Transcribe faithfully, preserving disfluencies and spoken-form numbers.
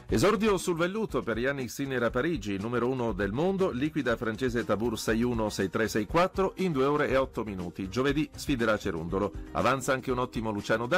Esordio sul velluto per Yannick Sinner a Parigi, numero uno del mondo, liquida francese Tabur sei uno sei tre sei quattro in due ore e otto minuti. Giovedì sfiderà Cerundolo. Avanza anche un ottimo Luciano Dà